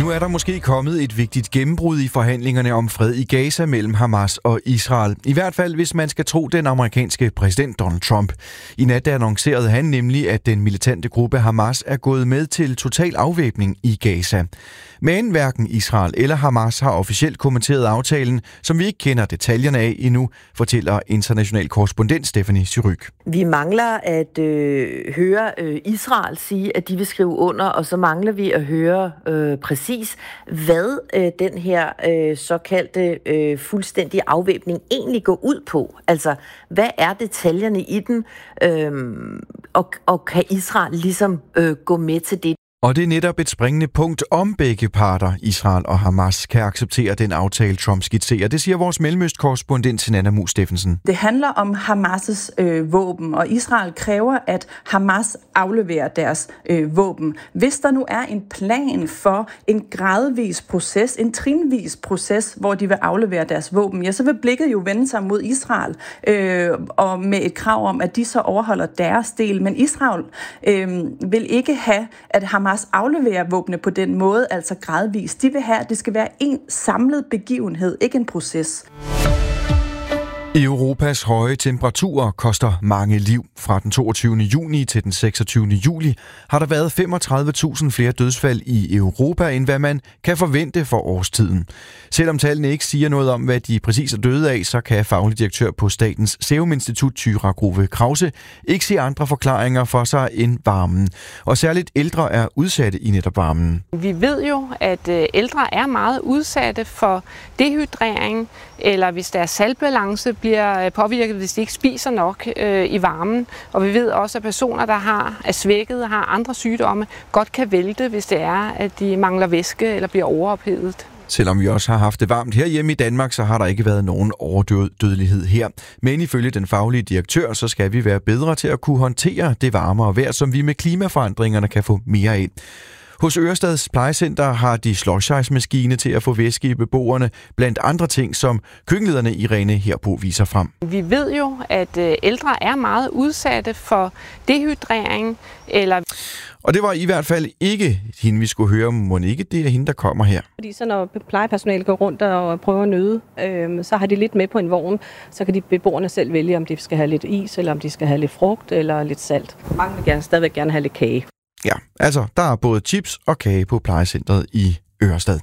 Nu er der måske kommet et vigtigt gennembrud i forhandlingerne om fred i Gaza mellem Hamas og Israel. I hvert fald, hvis man skal tro den amerikanske præsident Donald Trump. I nat annoncerede han nemlig, at den militante gruppe Hamas er gået med til total afvæbning i Gaza. Men hverken Israel eller Hamas har officielt kommenteret aftalen, som vi ikke kender detaljerne af endnu, fortæller international korrespondent Stephanie Syryk. Vi mangler at høre Israel sige, at de vil skrive under, og så mangler vi at høre præcis, hvad den her såkaldte fuldstændige afvæbning egentlig går ud på. Altså, hvad er detaljerne i den, og kan Israel ligesom gå med til det? Og det er netop et springende punkt, om begge parter, Israel og Hamas, kan acceptere den aftale, Trump skitserer. Det siger vores mellemøstkorrespondent Nanna Muus Steffensen. Det handler om Hamas' våben, og Israel kræver, at Hamas afleverer deres våben. Hvis der nu er en plan for en gradvis proces, en trinvis proces, hvor de vil aflevere deres våben, ja, så vil blikket jo vende sig mod Israel, og med et krav om, at de så overholder deres del. Men Israel vil ikke have, at Hamas afleverer våbne på den måde, altså gradvist. De vil have, at det skal være en samlet begivenhed, ikke en proces. Europas høje temperaturer koster mange liv. Fra den 22. juni til den 26. juli har der været 35.000 flere dødsfald i Europa, end hvad man kan forvente for årstiden. Selvom tallene ikke siger noget om, hvad de præcis er døde af, så kan faglig direktør på Statens Serum Institut, Thyra Grove Krause, ikke se andre forklaringer for sig end varmen. Og særligt ældre er udsatte i netop varmen. Vi ved jo, at ældre er meget udsatte for dehydrering, eller hvis deres saltbalance bliver påvirket, hvis de ikke spiser nok i varmen. Og vi ved også, at personer, der er svækket og har andre sygdomme, godt kan vælte, hvis det er, at de mangler væske eller bliver overophedet. Selvom vi også har haft det varmt herhjemme i Danmark, så har der ikke været nogen overdødelighed her. Men ifølge den faglige direktør, så skal vi være bedre til at kunne håndtere det varmere vejr, som vi med klimaforandringerne kan få mere af. Hos Ørestads Plejecenter har de slush-ice-maskine til at få væske i beboerne, blandt andre ting, som køkkenlederne Irene herpå viser frem. Vi ved jo, at ældre er meget udsatte for dehydrering eller... Og det var i hvert fald ikke hende, vi skulle høre, må ikke det er hende, der kommer her. Fordi så når plejepersonalet går rundt og prøver at nyde, så har de lidt med på en vogn, så kan de beboerne selv vælge, om de skal have lidt is, eller om de skal have lidt frugt eller lidt salt. Mange vil stadigvæk gerne have lidt kage. Ja, altså, der er både chips og kage på plejecentret i Ørestad.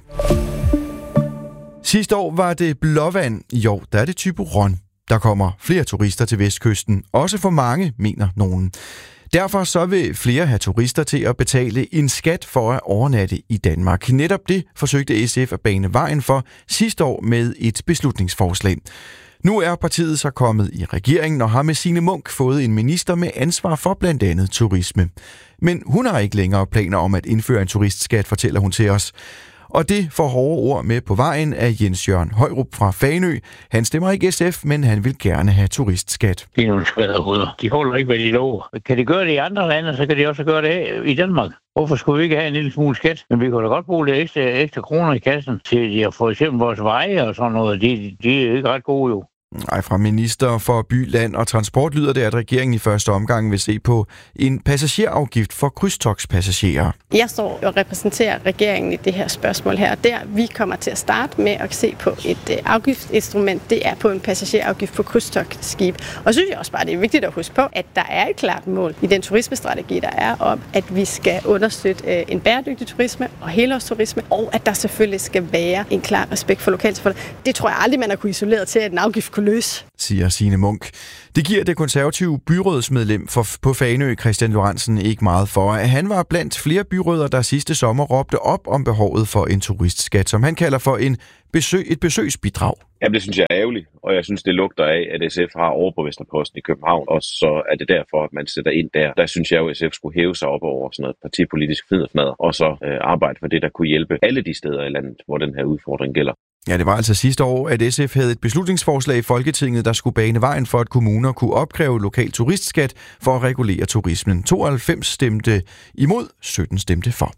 Sidste år var det Blåvand. I år der er det Thyborøn. Der kommer flere turister til Vestkysten. Også for mange, mener nogen. Derfor så vil flere have turister til at betale en skat for at overnatte i Danmark. Netop det forsøgte SF at bane vejen for sidste år med et beslutningsforslag. Nu er partiet så kommet i regeringen og har med Signe Munk fået en minister med ansvar for blandt andet turisme. Men hun har ikke længere planer om at indføre en turistskat, fortæller hun til os. Og det får hårde ord med på vejen af Jens Jørgen Højrup fra Fanø. Han stemmer ikke SF, men han vil gerne have turistskat. Det er nogle skvaderhoveder. De holder ikke, hvad de lover. Kan de gøre det i andre lande, så kan de også gøre det i Danmark. Hvorfor skulle vi ikke have en lille smule skat? Men vi kunne da godt bruge lidt ekstra kroner i kassen til for eksempel vores veje og sådan noget. De er ikke ret gode jo. Nej, fra minister for by, land og transport lyder det, at regeringen i første omgang vil se på en passagerafgift for krydstogtspassagerer. Jeg står og repræsenterer regeringen i det her spørgsmål her. Vi kommer til at starte med at se på et afgiftsinstrument. Det er på en passagerafgift på krydstogtskib. Og så synes jeg også bare, det er vigtigt at huske på, at der er et klart mål i den turismestrategi, der er om, at vi skal understøtte en bæredygtig turisme og helårsturisme, og at der selvfølgelig skal være en klar respekt for lokalsamfundet. Det tror jeg aldrig, man har kunnet isolere til, at en afgift løs, siger Signe Munk. Det giver det konservative byrådsmedlem på Fanø, Christian Lorentzen, ikke meget for. Han var blandt flere byrødder, der sidste sommer råbte op om behovet for en turistskat, som han kalder for et besøgsbidrag. Jamen, det synes jeg er ærgerligt, og jeg synes, det lugter af, at SF har overborgmesterposten i København, og så er det derfor, at man sætter ind der. Der synes jeg jo, at SF skulle hæve sig op over sådan noget partipolitisk fnidderfnad, og så arbejde for det, der kunne hjælpe alle de steder i landet, hvor den her udfordring gælder. Ja, det var altså sidste år, at SF havde et beslutningsforslag i Folketinget, der skulle bane vejen for, at kommuner kunne opkræve lokal turistskat for at regulere turismen. 92 stemte imod, 17 stemte for.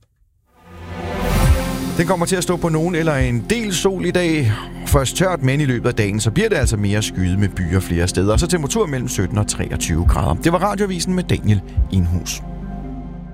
Den kommer til at stå på nogen eller en del sol i dag. Først tørt, men i løbet af dagen, så bliver det altså mere skyet med byer flere steder. Og så temperatur mellem 17 og 23 grader. Det var Radioavisen med Daniel Enhus.